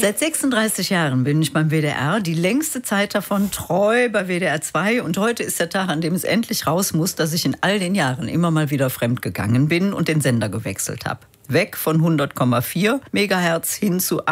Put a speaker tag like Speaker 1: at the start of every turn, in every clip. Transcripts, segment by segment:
Speaker 1: Seit 36 Jahren bin ich beim WDR, die längste Zeit davon treu bei WDR 2. Und heute ist der Tag, an dem es endlich raus muss, dass ich in all den Jahren immer mal wieder fremdgegangen bin und den Sender gewechselt habe. Weg von 100,4 Megahertz hin zu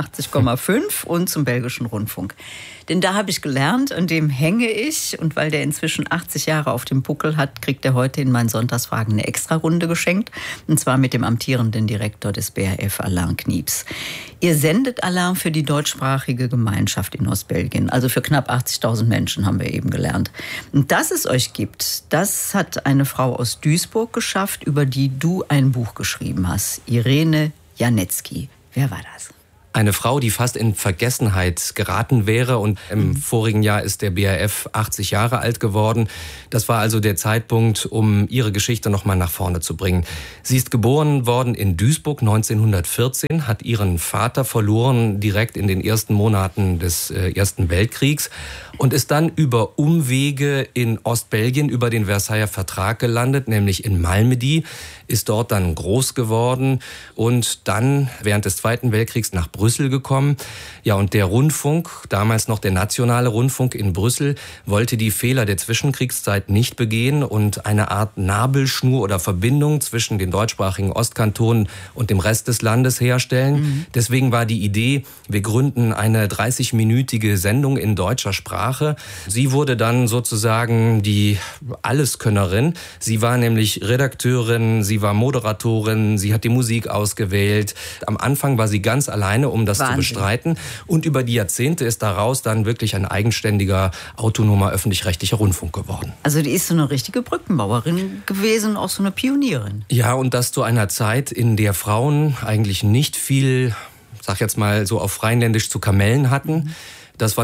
Speaker 1: 88,5 und zum Belgischen Rundfunk. Denn da habe ich gelernt, an dem hänge ich. Und weil der inzwischen 80 Jahre auf dem Buckel hat, kriegt er heute in meinen Sonntagsfragen eine Extrarunde geschenkt. Und zwar mit dem amtierenden Direktor des BRF, Alain Knieps. Ihr sendet Alarm für die deutschsprachige Gemeinschaft in Ostbelgien. Also für knapp 80.000 Menschen, haben wir eben gelernt. Und dass es euch gibt, das hat eine Frau aus Duisburg geschafft, über die du ein Buch geschrieben hast. Irene Janetzki. Wer war das?
Speaker 2: Eine Frau, die fast in Vergessenheit geraten wäre. Und im vorigen Jahr ist der BRF 80 Jahre alt geworden. Das war also der Zeitpunkt, um ihre Geschichte noch mal nach vorne zu bringen. Sie ist geboren worden in Duisburg 1914, hat ihren Vater verloren direkt in den ersten Monaten des Ersten Weltkriegs und ist dann über Umwege in Ostbelgien über den Versailler Vertrag gelandet, nämlich in Malmedy, ist dort dann groß geworden und dann während des Zweiten Weltkriegs nach Brüssel gekommen. Ja, und der Rundfunk, damals noch der nationale Rundfunk in Brüssel, wollte die Fehler der Zwischenkriegszeit nicht begehen und eine Art Nabelschnur oder Verbindung zwischen den deutschsprachigen Ostkantonen und dem Rest des Landes herstellen. Deswegen war die Idee, wir gründen eine 30-minütige Sendung in deutscher Sprache. Sie wurde dann sozusagen die Alleskönnerin. Sie war nämlich Redakteurin, sie war Moderatorin, sie hat die Musik ausgewählt. Am Anfang war sie ganz alleine, um das zu bestreiten. Und über die Jahrzehnte ist daraus dann wirklich ein eigenständiger, autonomer, öffentlich-rechtlicher Rundfunk geworden.
Speaker 1: Also die ist so eine richtige Brückenbauerin gewesen, auch so eine Pionierin.
Speaker 2: Ja, und das zu einer Zeit, in der Frauen eigentlich nicht viel, sag jetzt mal so auf Rheinländisch, zu kamellen hatten. Das war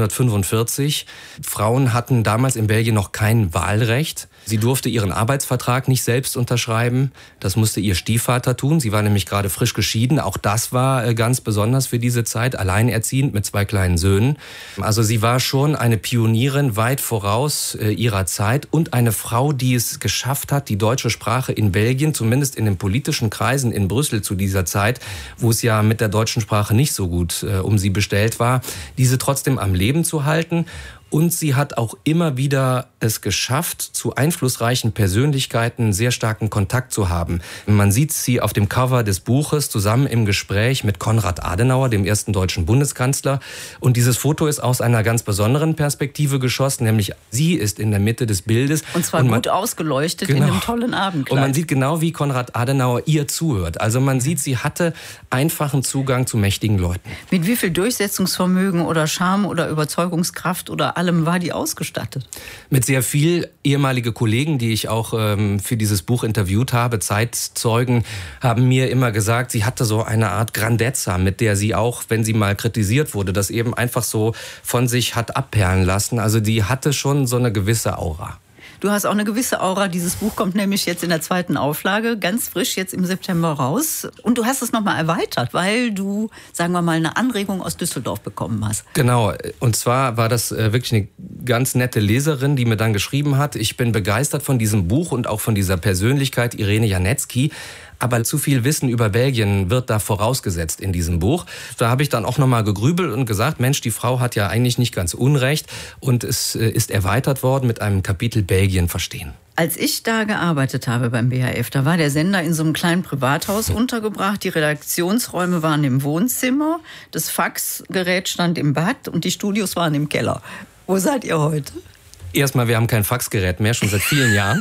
Speaker 2: 1945. Frauen hatten damals in Belgien noch kein Wahlrecht. Sie durfte ihren Arbeitsvertrag nicht selbst unterschreiben. Das musste ihr Stiefvater tun. Sie war nämlich gerade frisch geschieden. Auch das war ganz besonders für diese Zeit. Alleinerziehend mit 2 kleinen Söhnen. Also sie war schon eine Pionierin weit voraus ihrer Zeit und eine Frau, die es geschafft hat, die deutsche Sprache in Belgien, zumindest in den politischen Kreisen in Brüssel zu dieser Zeit, wo es ja mit der deutschen Sprache nicht so gut um sie bestellt war, diese trotzdem am Leben zu halten. Und sie hat auch immer wieder es geschafft, zu einflussreichen Persönlichkeiten sehr starken Kontakt zu haben. Man sieht sie auf dem Cover des Buches zusammen im Gespräch mit Konrad Adenauer, dem ersten deutschen Bundeskanzler. Und dieses Foto ist aus einer ganz besonderen Perspektive geschossen, nämlich sie ist in der Mitte des Bildes.
Speaker 1: Und zwar gut ausgeleuchtet, genau, in einem tollen Abendkleid.
Speaker 2: Und man sieht genau, wie Konrad Adenauer ihr zuhört. Also man sieht, sie hatte einfachen Zugang zu mächtigen Leuten.
Speaker 1: Mit wie viel Durchsetzungsvermögen oder Charme oder Überzeugungskraft oder allem war die ausgestattet?
Speaker 2: Mit sehr viel. Ehemalige Kollegen, die ich auch für dieses Buch interviewt habe, Zeitzeugen, haben mir immer gesagt, sie hatte so eine Art Grandezza, mit der sie auch, wenn sie mal kritisiert wurde, das eben einfach so von sich hat abperlen lassen. Also die hatte schon so eine gewisse Aura.
Speaker 1: Du hast auch eine gewisse Aura. Dieses Buch kommt nämlich jetzt in der 2. Auflage, ganz frisch jetzt im September raus. Und du hast es nochmal erweitert, weil du, sagen wir mal, eine Anregung aus Düsseldorf bekommen hast.
Speaker 2: Genau. Und zwar war das wirklich eine ganz nette Leserin, die mir dann geschrieben hat, ich bin begeistert von diesem Buch und auch von dieser Persönlichkeit Irene Janetzki. Aber zu viel Wissen über Belgien wird da vorausgesetzt in diesem Buch. Da habe ich dann auch nochmal gegrübelt und gesagt, Mensch, die Frau hat ja eigentlich nicht ganz Unrecht. Und es ist erweitert worden mit einem Kapitel Belgien verstehen.
Speaker 1: Als ich da gearbeitet habe beim BHF, da war der Sender in so einem kleinen Privathaus untergebracht. Die Redaktionsräume waren im Wohnzimmer, das Faxgerät stand im Bad und die Studios waren im Keller. Wo seid ihr heute?
Speaker 2: Erstmal, wir haben kein Faxgerät mehr, schon seit vielen Jahren,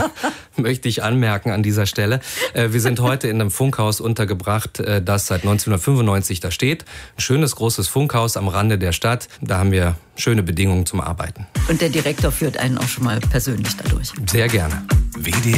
Speaker 2: möchte ich anmerken an dieser Stelle. Wir sind heute in einem Funkhaus untergebracht, das seit 1995 da steht. Ein schönes, großes Funkhaus am Rande der Stadt. Da haben wir schöne Bedingungen zum Arbeiten.
Speaker 1: Und der Direktor führt einen auch schon mal persönlich dadurch.
Speaker 2: Sehr gerne.
Speaker 3: WDR